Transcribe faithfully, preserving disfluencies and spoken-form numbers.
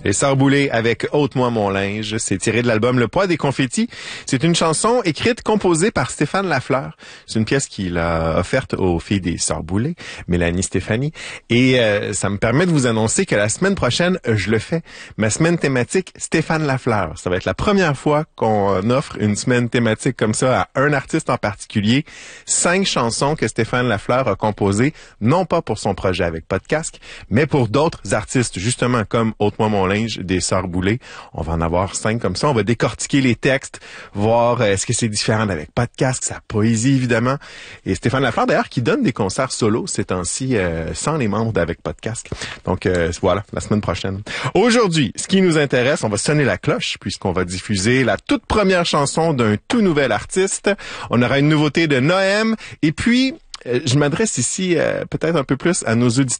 Les Sœurs Boulay avec Ôte-moi mon linge, c'est tiré de l'album Le poids des confettis. C'est une chanson écrite, composée par Stéphane Lafleur. C'est une pièce qu'il a offerte aux filles des Sœurs Boulay, Mélanie, Stéphanie. Et euh, ça me permet de vous annoncer que la semaine prochaine, je le fais. Ma semaine thématique, Stéphane Lafleur. Ça va être la première fois qu'on offre une semaine thématique comme ça à un artiste en particulier. Cinq chansons que Stéphane Lafleur a composées, non pas pour son projet avec Podcast, mais pour d'autres artistes, justement comme Ôte-moi mon linge des Sœurs Boulay. On va en avoir cinq comme ça. On va décortiquer les textes, voir euh, est-ce que c'est différent avec Podcast, sa poésie évidemment. Et Stéphane Lafleur d'ailleurs qui donne des concerts solo ces temps-ci euh, sans les membres d'Avec Podcast. Donc euh, voilà, la semaine prochaine. Aujourd'hui, ce qui nous intéresse, on va sonner la cloche puisqu'on va diffuser la toute première chanson d'un tout nouvel artiste. On aura une nouveauté de Noëm et puis euh, je m'adresse ici euh, peut-être un peu plus à nos auditeurs